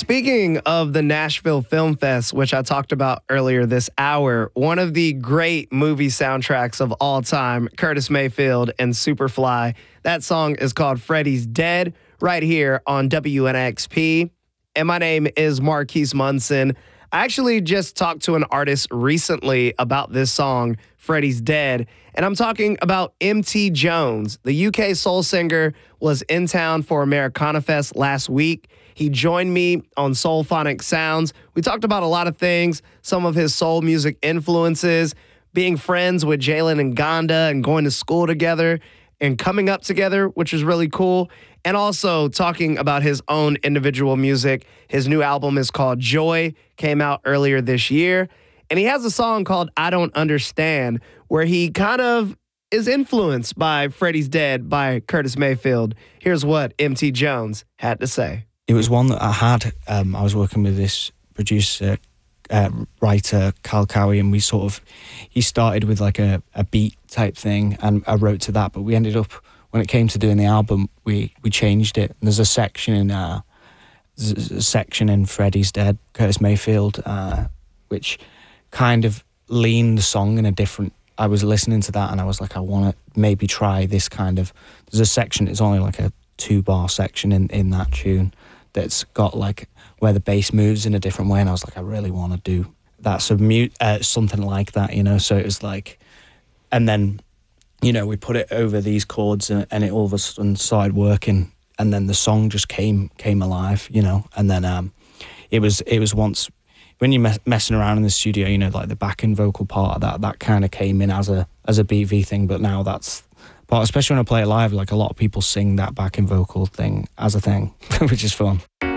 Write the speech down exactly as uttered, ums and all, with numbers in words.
Speaking of the Nashville Film Fest, which I talked about earlier this hour, one of the great movie soundtracks of all time, Curtis Mayfield and Superfly. That song is called Freddie's Dead, right here on W N X P. And my name is Marquise Munson. I actually just talked to an artist recently about this song, Freddie's Dead, and I'm talking about M T Jones. The U K soul singer was in town for Americana Fest last week. He joined me on Soulphonic Sounds. We talked about a lot of things, some of his soul music influences, being friends with Jalen and Gonda and going to school together and coming up together, which is really cool. And also talking about his own individual music. His new album is called Joy, came out earlier this year. And he has a song called I Don't Understand, where he kind of is influenced by Freddie's Dead by Curtis Mayfield. Here's what M T Jones had to say. It was one that I had. Um, I was working with this producer, uh, writer, Cal Cowie, and we sort of, he started with like a, a beat type thing, and I wrote to that, but we ended up, when it came to doing the album, we, we changed it. There's a section in uh, there's a section in Freddie's Dead, Curtis Mayfield, uh, which kind of leaned the song in a different, I was listening to that and I was like, I want to maybe try this kind of, there's a section, it's only like a two bar section in, in that tune that's got like where the bass moves in a different way, and I was like, I really want to do that, so mute uh, something like that, you know. So it was like, and then, you know, we put it over these chords and, and it all of a sudden started working, and then the song just came came alive, you know. And then um, it was it was once when you're mess, messing around in the studio, you know, like the backing vocal part of that that kind of came in as a as a B V thing, but now that's. But especially when I play it live, like a lot of people sing that backing vocal thing as a thing, which is fun.